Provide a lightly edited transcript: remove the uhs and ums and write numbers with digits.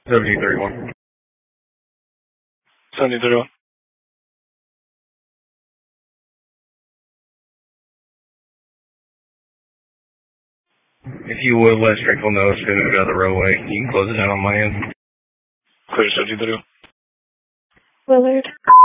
1731. 1731. If you would let Stringfield know as soon as we got the roadway, you can close it down on my end. Clear 1731. Willard.